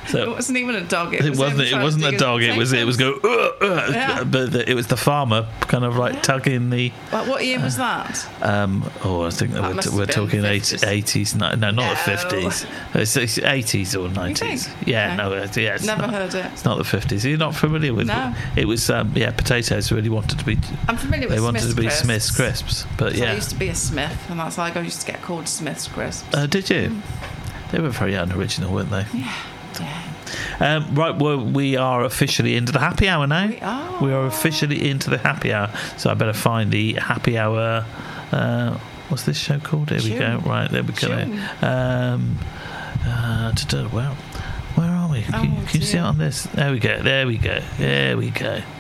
So it wasn't even a dog. It wasn't a dog. It was go. Yeah. But it was the farmer kind of like tugging the. What year was that? I think That must we're have been talking 50s. 80s. No, not the 50s. It's 80s or 90s. think? Yeah, Okay. no, it's Never not, heard it. It's not the 50s. You're not familiar with No. it? Was potatoes really wanted to be. I'm familiar with They wanted Smith's to be crisps. Smith's crisps, but So I yeah. used to be a Smith, and that's how I used to get called Smith's crisps. Did you? They were very unoriginal, weren't they? Yeah. Right, well, we are officially into the happy hour now. We are. We are officially into the happy hour. So I better find the happy hour. What's this show called? Here we go. Right, there we go. June. Where are we? Can you see it on this? There we go.